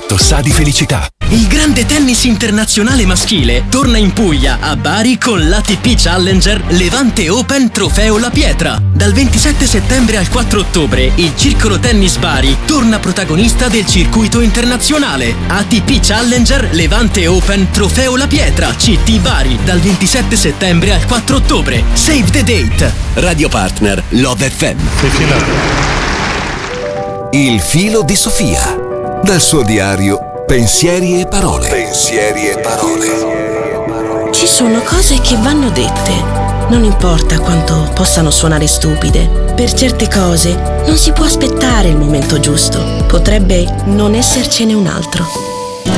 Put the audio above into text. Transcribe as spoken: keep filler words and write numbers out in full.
Lotto sa di felicità. Il grande tennis internazionale maschile torna in Puglia, a Bari, con l'A T P Challenger Levante Open Trofeo La Pietra. Dal ventisette settembre al quattro ottobre, il Circolo Tennis Bari torna protagonista del circuito internazionale. A T P Challenger Levante Open Trofeo La Pietra, C T Bari, dal ventisette settembre al quattro ottobre. Save the date. Radio partner Love F M. Il filo di Sofia. Dal suo diario Pensieri e parole. Pensieri e parole. Ci sono cose che vanno dette. Non importa quanto possano suonare stupide. Per certe cose non si può aspettare il momento giusto. Potrebbe non essercene un altro.